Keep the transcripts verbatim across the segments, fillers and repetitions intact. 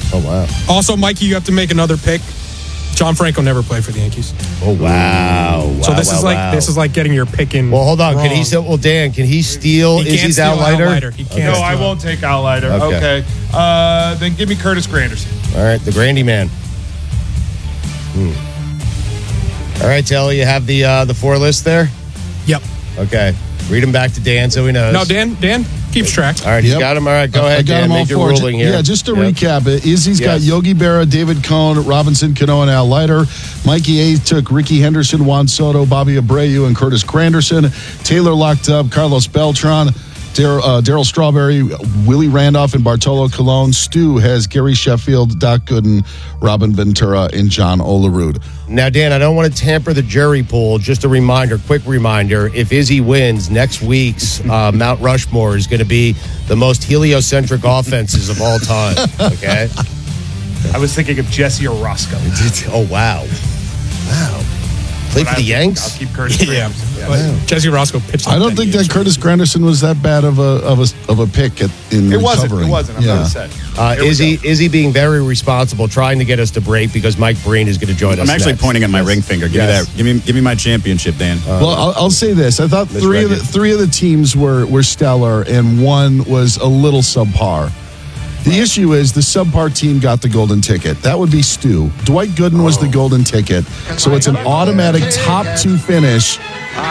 Oh, wow. Also, Mikey, you have to make another pick. John Franco never played for the Yankees. Oh, wow. wow so this wow, is like wow. this is like getting your pick in. Well, hold on. wrong. Can he still? Well, Dan, can he steal He Izzy's steal outlighter? outlighter. He can't No, steal I it. won't take outlighter. Okay. Okay. Uh, then give me Curtis Granderson. All right, the Grandy man. Hmm. All right, Taylor, you have the uh, the four list there? Yep. Okay. Read them back to Dan so he knows. No, Dan. Dan keeps track. All right, he's Yep. got him. All right, go I ahead, got Dan. them all Make your four. ruling here. Yeah, just to Yep. recap it, Izzy's got Yes. Yogi Berra, David Cone, Robinson Cano, and Al Leiter. Mikey A took Ricky Henderson, Juan Soto, Bobby Abreu, and Curtis Granderson. Taylor locked up Carlos Beltran, Dar- uh, Daryl Strawberry, Willie Randolph, and Bartolo Colon. Stu has Gary Sheffield, Doc Gooden, Robin Ventura, and John Olerud. Now, Dan, I don't want to tamper the jury pool. Just a reminder, quick reminder, if Izzy wins, next week's uh, Mount Rushmore is going to be the most heliocentric offenses of all time. Okay? I was thinking of Jesse Orozco. Oh, wow. Wow. Play for the Yanks? I'll keep Curtis Yeah. Granderson. Yeah. But Jesse Roscoe pitched. I like don't think games, that Curtis Granderson was that bad of a of a of a pick at, in It wasn't. recovering. It wasn't. I'm yeah. going to say. Uh, Izzy, Izzy being very responsible, trying to get us to break because Mike Breen is going to join us I'm actually next. pointing at my ring finger. Give Yes. me that. Give me, give me my championship, Dan. Well, I'll, I'll say this: I thought Miss three of the Reggie. three of the teams were were stellar, and one was a little subpar. The issue is the subpar team got the golden ticket. That would be Stu. Dwight Gooden was the golden ticket, so it's an automatic top two finish.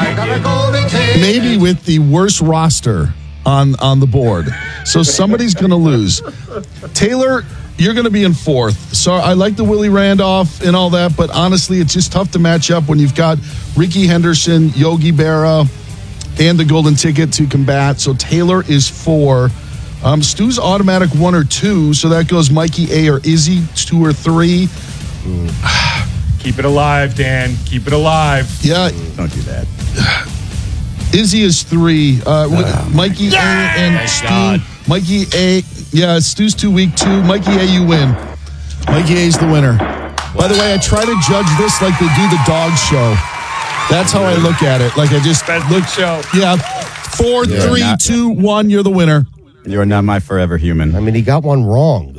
Maybe with the worst roster on on the board, so somebody's going to lose. Taylor, you're going to be in fourth. So I like the Willie Randolph and all that, but honestly, it's just tough to match up when you've got Ricky Henderson, Yogi Berra, and the golden ticket to combat. So Taylor is four. Um, Stu's automatic one or two, so that goes Mikey A or Izzy two or three. Keep it alive, Dan. Keep it alive. Yeah, Don't do that. Izzy is three. Uh, with Mikey A and Stu. God. Mikey A, yeah, Stu's too weak too. Mikey A, you win. Mikey A is the winner. By the way, I try to judge this like they do the dog show. That's how I look at it. Like I just Best look. show. Yeah, four, Yeah, three, not- two, one. You're the winner. You're not my forever human. I mean, he got one wrong.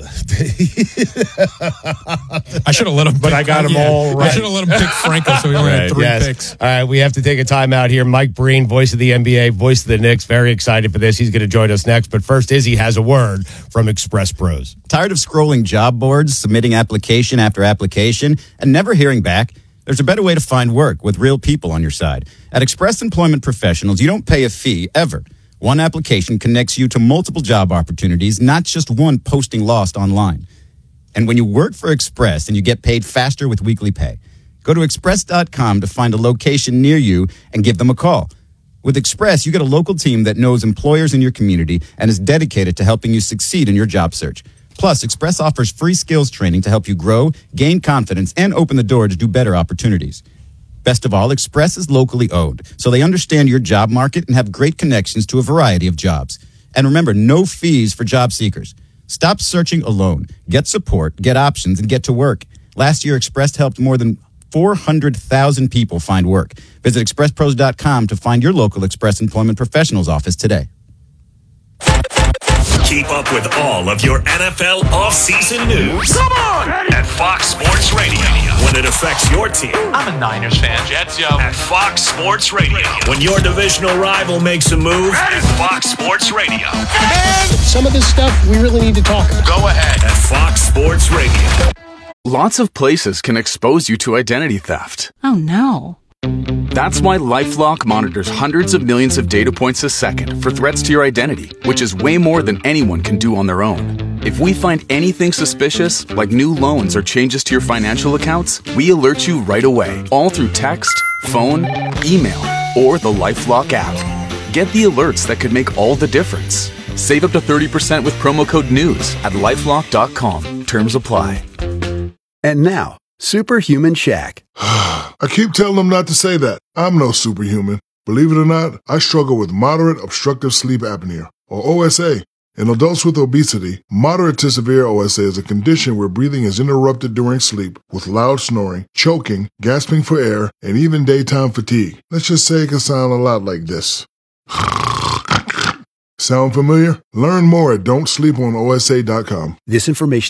I should have let him. But pick, I got 'em yeah. all right. I should have let him pick Franco, so he only Right, had three Yes. picks. All right, we have to take a time out here. Mike Breen, voice of the N B A, voice of the Knicks. Very excited for this. He's going to join us next. But first, Izzy has a word from Express Pros. Tired of scrolling job boards, submitting application after application, and never hearing back? There's a better way to find work with real people on your side. At Express Employment Professionals, you don't pay a fee ever. One application connects you to multiple job opportunities, not just one posting lost online. And when you work for Express, and you get paid faster with weekly pay. Go to express dot com to find a location near you and give them a call. With Express, you get a local team that knows employers in your community and is dedicated to helping you succeed in your job search. Plus, Express offers free skills training to help you grow, gain confidence, and open the door to do better opportunities. Best of all, Express is locally owned, so they understand your job market and have great connections to a variety of jobs. And remember, no fees for job seekers. Stop searching alone. Get support, get options, and get to work. Last year, Express helped more than four hundred thousand people find work. Visit express pros dot com to find your local Express Employment Professionals office today. Keep up with all of your N F L offseason news. Come on! At Fox Sports Radio. When it affects your team. I'm a Niners fan. Jets, yo. At Fox Sports Radio. When your divisional rival makes a move. At Fox Sports Radio. And some of this stuff we really need to talk about. Go ahead. At Fox Sports Radio. Lots of places can expose you to identity theft. Oh, no. That's why LifeLock monitors hundreds of millions of data points a second for threats to your identity, which is way more than anyone can do on their own. If we find anything suspicious, like new loans or changes to your financial accounts, we alert you right away, all through text, phone, email, or the LifeLock app. Get the alerts that could make all the difference. Save up to thirty percent with promo code NEWS at lifelock dot com. Terms apply. And now, Superhuman Shaq. I keep telling them not to say that. I'm no superhuman. Believe it or not, I struggle with moderate obstructive sleep apnea, or O S A. In adults with obesity, moderate to severe O S A is a condition where breathing is interrupted during sleep with loud snoring, choking, gasping for air, and even daytime fatigue. Let's just say it can sound a lot like this. Sound familiar? Learn more at don't sleep on O S A dot com. This information